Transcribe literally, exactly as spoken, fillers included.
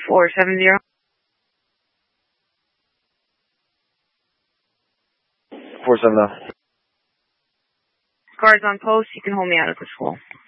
four seven zero. four seven zero. Cars on post. You can hold me out at the school.